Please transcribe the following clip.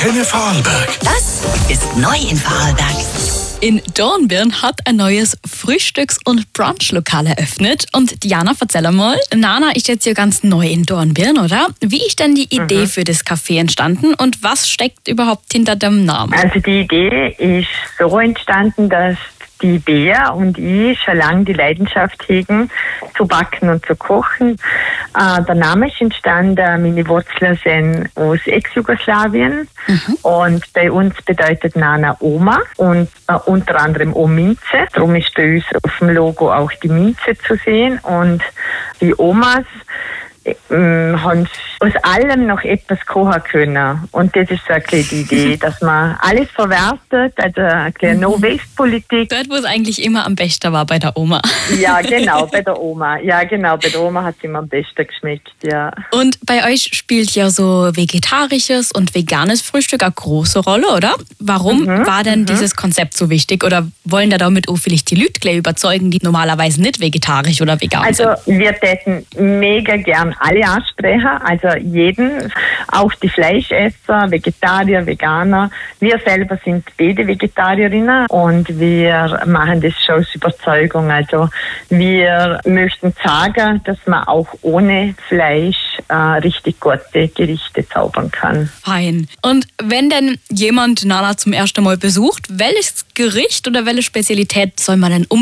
Antenne Vorarlberg. Das ist neu in Vorarlberg. In Dornbirn hat ein neues Frühstücks- und Brunchlokal eröffnet. Und Diana, erzähl mal, Nana ist jetzt ja ganz neu in Dornbirn, oder? Wie ist denn die Idee für das Café entstanden und was steckt überhaupt hinter dem Namen? Also die Idee ist so entstanden, dass die Bea und ich schon lange die Leidenschaft hegen, zu backen und zu kochen. Der Name ist entstanden, meine Wurzeln sind aus Ex-Jugoslawien und bei uns bedeutet Nana Oma und unter anderem auch Minze. Darum ist bei uns auf dem Logo auch die Minze zu sehen und die Omas haben aus allem noch etwas kochen können. Und das ist so eine kleine Idee, dass man alles verwertet, also eine kleine No-Waste-Politik. Dort, wo es eigentlich immer am besten war, bei der Oma. Ja, genau, bei der Oma. Ja, genau, bei der Oma hat es immer am besten geschmeckt, ja. Und bei euch spielt ja so vegetarisches und veganes Frühstück eine große Rolle, oder? Warum war denn dieses Konzept so wichtig? Oder wollen da damit auch vielleicht die Leute gleich überzeugen, die normalerweise nicht vegetarisch oder vegan sind? Also wir täten mega gern alle ansprechen, also jeden, auch die Fleischesser, Vegetarier, Veganer. Wir selber sind beide Vegetarierinnen und wir machen das schon aus Überzeugung. Also wir möchten sagen, dass man auch ohne Fleisch richtig gute Gerichte zaubern kann. Fein. Und wenn denn jemand Nana zum ersten Mal besucht, welches Gericht oder welche Spezialität soll man denn